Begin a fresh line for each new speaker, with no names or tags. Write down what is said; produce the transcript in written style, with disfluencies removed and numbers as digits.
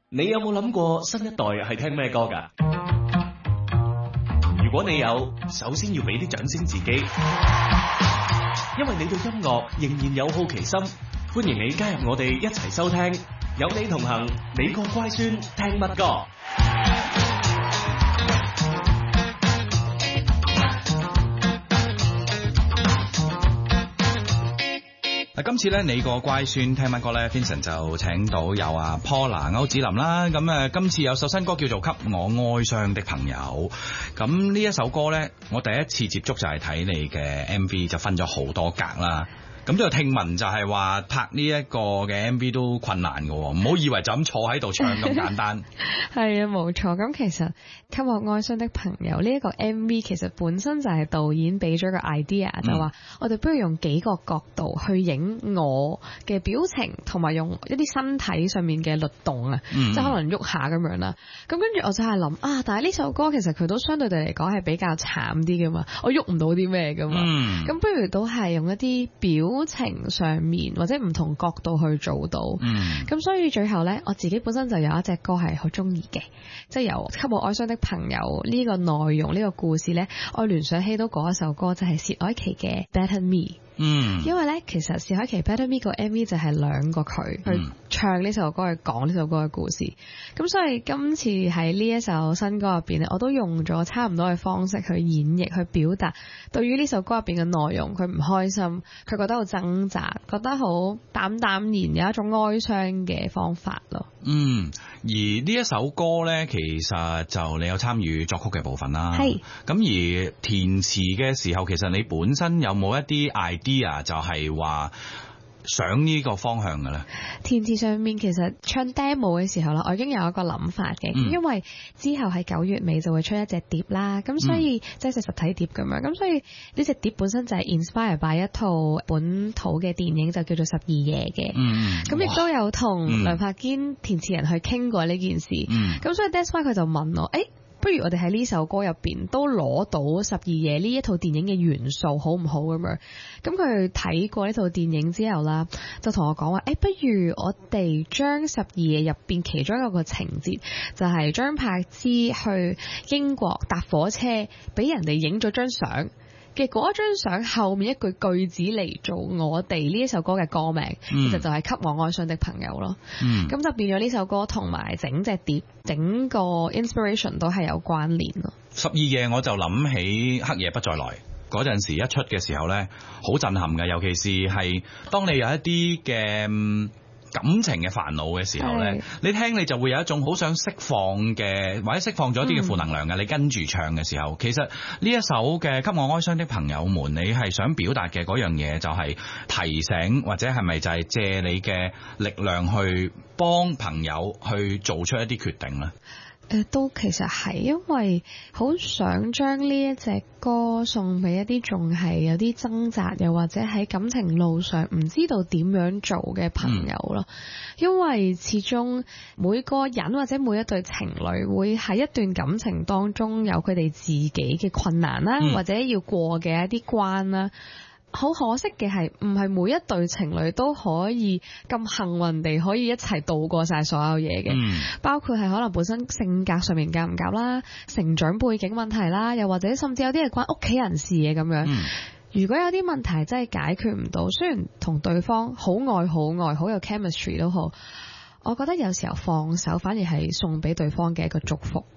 你有冇諗過新一代係聽咩歌㗎？如果你有，首先要俾啲掌聲自己，因為你對音樂仍然有好奇心。歡迎你加入我哋一齊收聽，有你同行，你個乖孫聽乜歌？
今次咧，你個乖孫聽乜歌咧 ？Vincent 就請到有阿 Paula 歐子林啦。咁今次有首新歌叫做《給我哀傷的朋友》。咁呢一首歌咧，我第一次接觸就係睇你嘅 MV， 就分咗好多格啦。咁就聽聞就係話拍呢一個嘅 MV 都困難嘅，唔好以為就咁坐喺度唱咁簡單。
係啊，冇錯。咁其實《給我哀傷的朋友》呢一個 MV 其實本身就係導演俾咗個 idea，就話我哋不如用幾個角度去影我嘅表情，同埋用一啲身體上面嘅律動啊，即係可能喐下咁樣啦。咁跟住我就係諗啊，但係呢首歌其實佢都相對地嚟講係比較慘啲噶嘛，我喐唔到啲咩噶嘛。咁不如都係用一啲表情上面或者唔同角度去做到，咁所以最後呢，我自己本身就有一隻歌係好中意嘅，即係由《給我哀傷的朋友》呢個內容呢個故事呢，我聯想起到嗰一首歌就係薛凱琪嘅《Better Me》。因為咧，其實薛凱琪 Better Me 個 MV 就係兩個佢去唱呢首歌，去講呢首歌嘅故事。咁所以今次喺呢一首新歌入邊咧，我都用咗差唔多嘅方式去演繹，去表達對於呢首歌入邊嘅內容，佢唔開心，佢覺得好掙扎，覺得好淡淡然有一種哀傷嘅方法咯。
而呢一首歌咧，其實就你有參與作曲嘅部分啦。係。咁而填詞嘅時候，其實你本身有冇一啲 idea 就係話想呢個方向嘅咧？
填詞上面其實唱 demo 嘅時候啦，我已經有一個諗法嘅，因為之後喺9月尾就會出一隻碟啦，咁所以即係隻實體碟咁樣，咁所以呢隻碟本身就係 inspire by 一套本土嘅電影，就叫做《12夜》嘅。咁亦都有同梁柏堅填詞人去傾過呢件事。咁所以 that's why 佢就問我，不如我哋喺呢首歌入邊都攞到《12夜》呢一套電影嘅元素，好唔好咁樣？咁佢睇過呢套電影之後啦，就同我講話，不如我哋將《12夜》入邊其中一個情節，就係張柏芝去英國搭火車，俾人哋影咗張相嘅嗰張相後面一句句子嚟做我哋呢一首歌嘅歌名，其實就係《給我哀傷的朋友》咯。咁就變咗呢首歌同埋整隻碟整個 inspiration 都係有關聯咯。
12夜我就諗起黑夜不再來嗰陣時一出嘅時候呢，好震撼嘅，尤其是係當你有一啲嘅感情嘅煩惱嘅時候呢，你聽你就會有一種好想釋放嘅，或者釋放咗一啲嘅負能量嘅，你跟住唱嘅時候，其實呢一首嘅《給我哀傷的朋友們》，你係想表達嘅嗰樣嘢就係提醒，或者係咪就係借你嘅力量去幫朋友去做出一啲決定呢？
都其實係因為好想將呢一隻歌送俾一啲仲係有啲掙扎，又或者喺感情路上唔知道點樣做嘅朋友咯。因為始終每個人或者每一對情侶會喺一段感情當中有佢哋自己嘅困難啦，或者要過嘅一啲關啦。好可惜嘅係，唔係每一對情侶都可以咁幸運地可以一齊度過晒所有嘢嘅，包括係可能本身性格上面夾唔夾啦，成長背景問題啦，又或者甚至有啲係關屋企人事嘅咁樣。如果有啲問題真係解決唔到，雖然同對方好愛好愛，好有 chemistry 都好，我覺得有時候放手反而係送俾對方嘅一個祝福。